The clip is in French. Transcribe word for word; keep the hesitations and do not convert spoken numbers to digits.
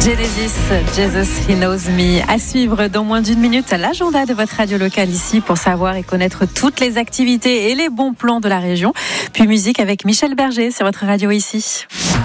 Genesis, Jesus He Knows Me. À suivre dans moins d'une minute l'agenda de votre radio locale ici pour savoir et connaître toutes les activités et les bons plans de la région. Puis musique avec Michel Berger sur votre radio ici.